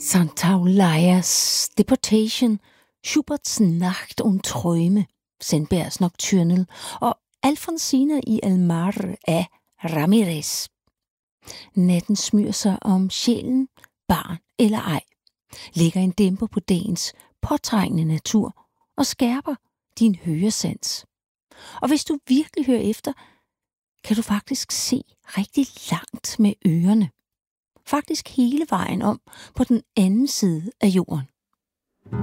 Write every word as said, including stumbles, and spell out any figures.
Santaolalla,s Deportation, Schuberts Nacht und Träume, Sandbergs Nocturnal og Alfonsina y el mar af Ramírez. Natten smyger sig om sjælen, barn eller ej, lægger en dæmper på dagens påtrængende natur og skærper din høresans. Og hvis du virkelig hører efter, kan du faktisk se rigtig langt med ørerne. Faktisk hele vejen om på den anden side af jorden.